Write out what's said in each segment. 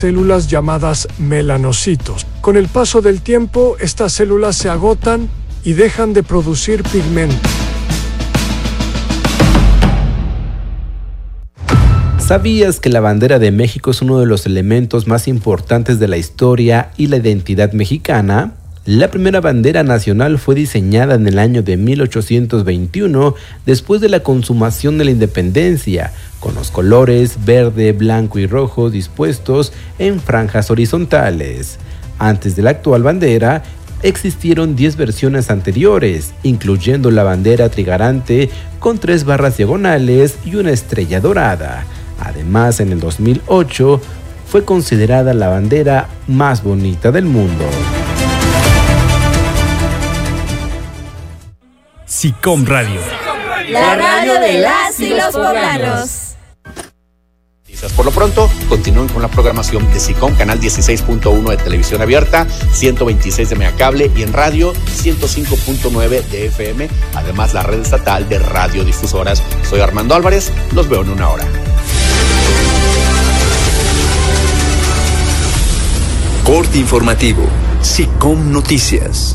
células llamadas melanocitos. Con el paso del tiempo, estas células se agotan y dejan de producir pigmento. ¿Sabías que la bandera de México es uno de los elementos más importantes de la historia y la identidad mexicana? La primera bandera nacional fue diseñada en el año de 1821, después de la consumación de la independencia, con los colores verde, blanco y rojo dispuestos en franjas horizontales. Antes de la actual bandera, existieron 10 versiones anteriores, incluyendo la bandera trigarante con 3 barras diagonales y una estrella dorada. Además, en el 2008, fue considerada la bandera más bonita del mundo. SICOM Radio. La radio de las y los poblanos. Por lo pronto, continúen con la programación de SICOM, canal 16.1 de televisión abierta, 126 de megacable y en radio 105.9 de FM, además la red estatal de radiodifusoras. Soy Armando Álvarez, los veo en una hora. Corte informativo, SICOM Noticias.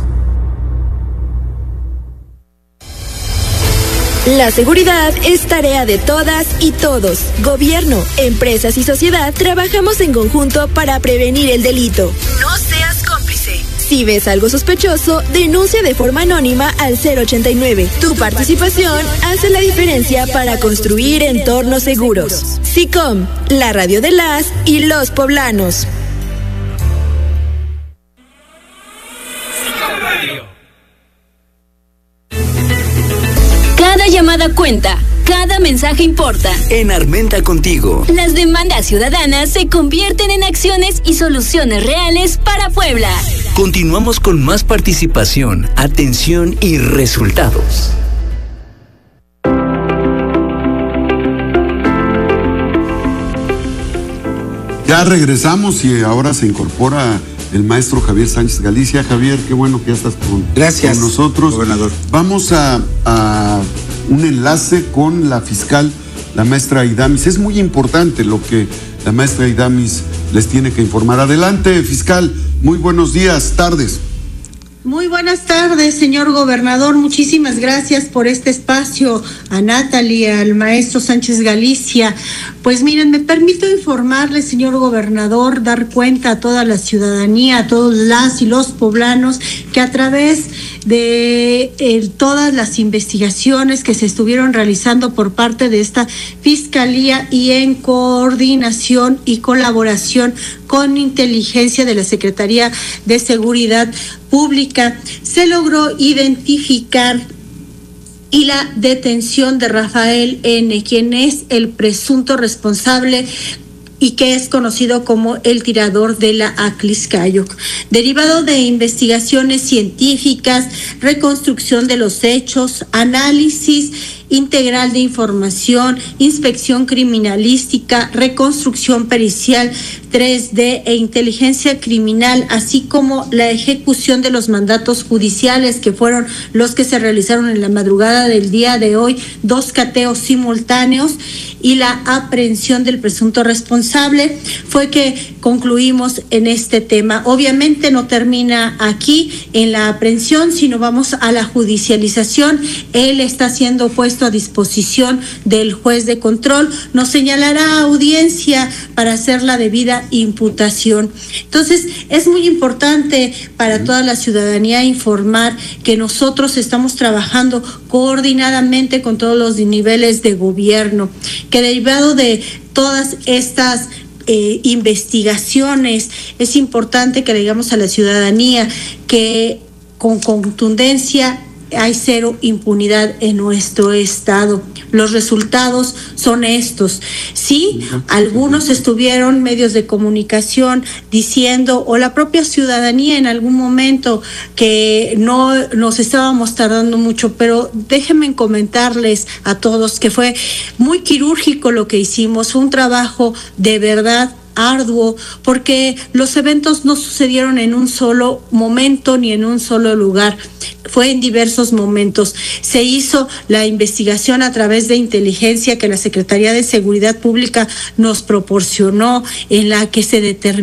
La seguridad es tarea de todas y todos. Gobierno, empresas y sociedad trabajamos en conjunto para prevenir el delito. No seas cómplice. Si ves algo sospechoso, denuncia de forma anónima al 089. Tu participación hace la diferencia para construir entornos seguros. SICOM, la radio de las y los poblanos. Cada llamada cuenta, cada mensaje importa. En Armenta Contigo, las demandas ciudadanas se convierten en acciones y soluciones reales para Puebla. Continuamos con más participación, atención y resultados. Ya regresamos y ahora se incorpora el maestro Javier Sánchez Galicia. Javier, qué bueno que ya estás con nosotros. Gobernador. Vamos a un enlace con la fiscal, la maestra Idamis. Es muy importante lo que la maestra Idamis les tiene que informar. Adelante, fiscal. Muy buenos días, tardes. Muy buenas tardes, señor gobernador. Muchísimas gracias por este espacio, a Natalie, al maestro Sánchez Galicia. Pues miren, me permito informarle, señor gobernador, dar cuenta a toda la ciudadanía, a todos las y los poblanos, que a través de todas las investigaciones que se estuvieron realizando por parte de esta fiscalía y en coordinación y colaboración con inteligencia de la Secretaría de Seguridad Pública, se logró identificar y la detención de Rafael N., quien es el presunto responsable y que es conocido como el tirador de la Atliscayoc. Derivado de investigaciones científicas, reconstrucción de los hechos, análisis integral de información, inspección criminalística, reconstrucción pericial 3D e inteligencia criminal, así como la ejecución de los mandatos judiciales que fueron los que se realizaron en la madrugada del día de hoy, 2 cateos simultáneos y la aprehensión del presunto responsable, fue que concluimos en este tema. Obviamente no termina aquí en la aprehensión, sino vamos a la judicialización. Él está siendo puesto a disposición del juez de control, nos señalará audiencia para hacer la debida imputación. Entonces, es muy importante para toda la ciudadanía informar que nosotros estamos trabajando coordinadamente con todos los niveles de gobierno, que derivado de todas estas investigaciones, es importante que le digamos a la ciudadanía que con contundencia hay 0 impunidad en nuestro estado. Los resultados son estos. Sí, algunos estuvieron medios de comunicación diciendo, o la propia ciudadanía en algún momento, que no nos estábamos tardando mucho, pero déjenme comentarles a todos que fue muy quirúrgico lo que hicimos, fue un trabajo de verdad arduo, porque los eventos no sucedieron en un solo momento ni en un solo lugar, fue en diversos momentos. Se hizo la investigación a través de inteligencia que la Secretaría de Seguridad Pública nos proporcionó, en la que se determinó